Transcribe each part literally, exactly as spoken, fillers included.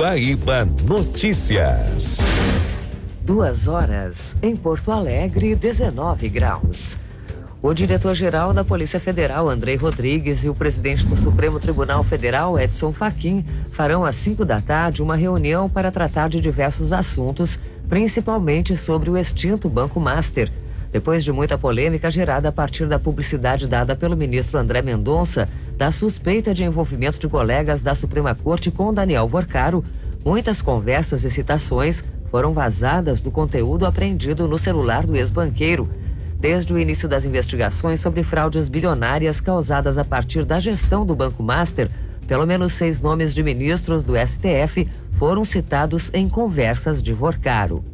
Guaíba Notícias. Duas horas em Porto Alegre, dezenove graus. O diretor-geral da Polícia Federal, Andrei Rodrigues, e o presidente do Supremo Tribunal Federal, Edson Fachin, farão às cinco da tarde uma reunião para tratar de diversos assuntos, principalmente sobre o extinto Banco Master. Depois de muita polêmica gerada a partir da publicidade dada pelo ministro André Mendonça da suspeita de envolvimento de colegas da Suprema Corte com Daniel Vorcaro, muitas conversas e citações foram vazadas do conteúdo apreendido no celular do ex-banqueiro. Desde o início das investigações sobre fraudes bilionárias causadas a partir da gestão do Banco Master, pelo menos seis nomes de ministros do S T F foram citados em conversas de Vorcaro.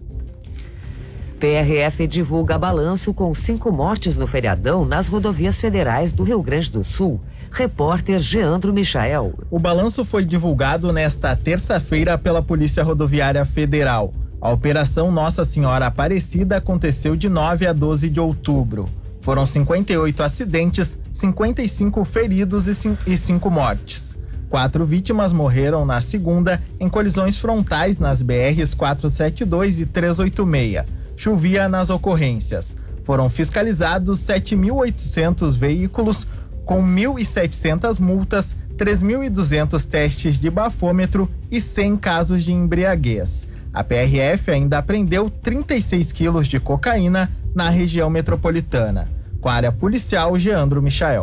P R F divulga balanço com cinco mortes no feriadão nas rodovias federais do Rio Grande do Sul. Repórter Geandro Michael. O balanço foi divulgado nesta terça-feira pela Polícia Rodoviária Federal. A Operação Nossa Senhora Aparecida aconteceu de nove a doze de outubro. Foram cinquenta e oito acidentes, cinquenta e cinco feridos e cinco mortes. Quatro vítimas morreram na segunda em colisões frontais nas B Rs quatrocentos e setenta e dois e trezentos e oitenta e seis. Chovia nas ocorrências. Foram fiscalizados sete mil e oitocentos veículos, com mil e setecentas multas, três mil e duzentos testes de bafômetro e cem casos de embriaguez. A P R F ainda apreendeu trinta e seis quilos de cocaína na região metropolitana. Com a área policial, Geandro Michael.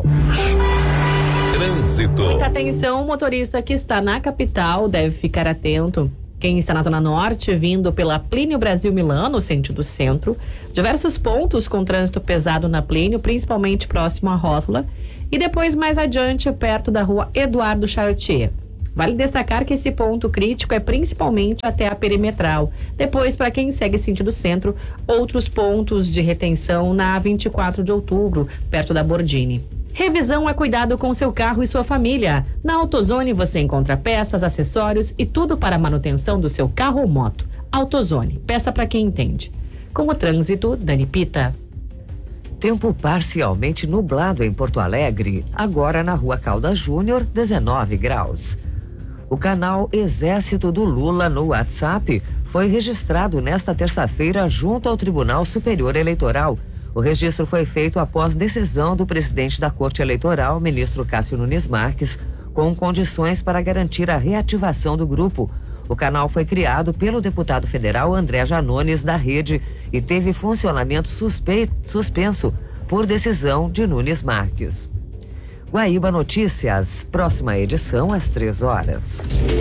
Trânsito. Muita atenção, o motorista que está na capital deve ficar atento. Quem está na Zona Norte, vindo pela Plínio Brasil Milano, sentido centro, diversos pontos com trânsito pesado na Plínio, principalmente próximo à rótula, e depois mais adiante, perto da rua Eduardo Chartier. Vale destacar que esse ponto crítico é principalmente até a perimetral. Depois, para quem segue sentido centro, outros pontos de retenção na vinte e quatro de outubro, perto da Bordini. Revisão é cuidado com seu carro e sua família. Na AutoZone você encontra peças, acessórios e tudo para a manutenção do seu carro ou moto. AutoZone, peça para quem entende. Com o trânsito, Dani Pita. Tempo parcialmente nublado em Porto Alegre, agora na Rua Caldas Júnior, dezenove graus. O canal Exército do Lula no WhatsApp foi registrado nesta terça-feira junto ao Tribunal Superior Eleitoral. O registro foi feito após decisão do presidente da Corte Eleitoral, ministro Cássio Nunes Marques, com condições para garantir a reativação do grupo. O canal foi criado pelo deputado federal André Janones, da Rede, e teve funcionamento suspeito, suspenso por decisão de Nunes Marques. Guaíba Notícias, próxima edição às três horas.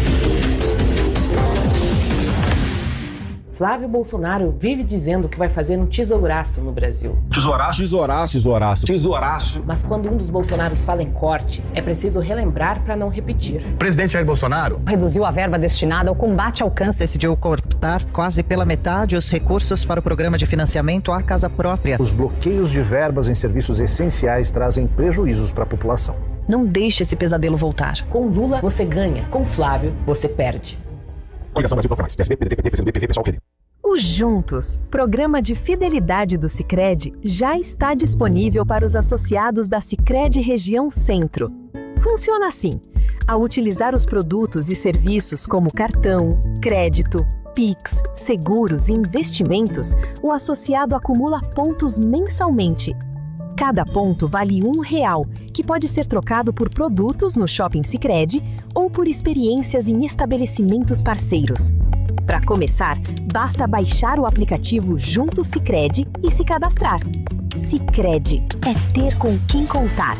Flávio Bolsonaro vive dizendo que vai fazer um tesouraço no Brasil. Tesouraço? Tesouraço. Tesouraço. Tesouraço. Mas quando um dos Bolsonaros fala em corte, é preciso relembrar para não repetir. Presidente Jair Bolsonaro reduziu a verba destinada ao combate ao câncer. Decidiu cortar quase pela metade os recursos para o programa de financiamento à casa própria. Os bloqueios de verbas em serviços essenciais trazem prejuízos para a população. Não deixe esse pesadelo voltar. Com Lula, você ganha. Com Flávio, você perde. Coligação Brasil Proclamais, P S B, P D T, P T, P C do B, P V, Pessoal, Rede. O Juntos, programa de fidelidade do Sicredi, já está disponível para os associados da Sicredi Região Centro. Funciona assim: ao utilizar os produtos e serviços como cartão, crédito, Pix, seguros e investimentos, o associado acumula pontos mensalmente. Cada ponto vale um real, que pode ser trocado por produtos no Shopping Sicredi ou por experiências em estabelecimentos parceiros. Para começar, basta baixar o aplicativo Junto Sicredi e se cadastrar. Sicredi é ter com quem contar.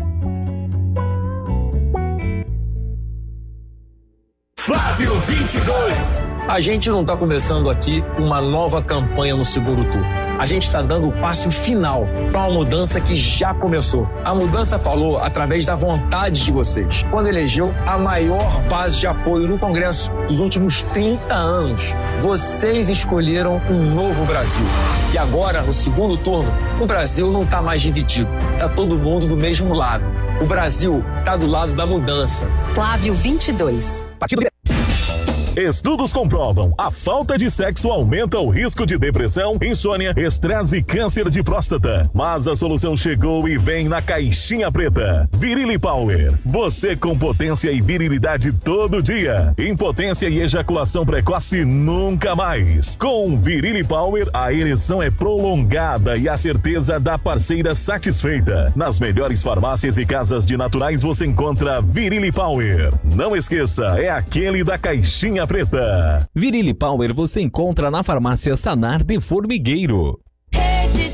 Flávio vinte e dois. A gente não está começando aqui uma nova campanha no segundo turno. A gente está dando o passo final para uma mudança que já começou. A mudança falou através da vontade de vocês, quando elegeu a maior base de apoio no Congresso dos últimos trinta anos. Vocês escolheram um novo Brasil. E agora, no segundo turno, o Brasil não está mais dividido. Está todo mundo do mesmo lado. O Brasil está do lado da mudança. Flávio vinte e dois. Partido Estudos comprovam a falta de sexo aumenta o risco de depressão, insônia, estresse e câncer de próstata. Mas a solução chegou e vem na caixinha preta. Virili Power. Você com potência e virilidade todo dia. Impotência e ejaculação precoce nunca mais. Com Virili Power, a ereção é prolongada e a certeza da parceira satisfeita. Nas melhores farmácias e casas de naturais você encontra Virili Power. Não esqueça, é aquele da caixinha preta. Virili Power você encontra na farmácia Sanar de Formigueiro.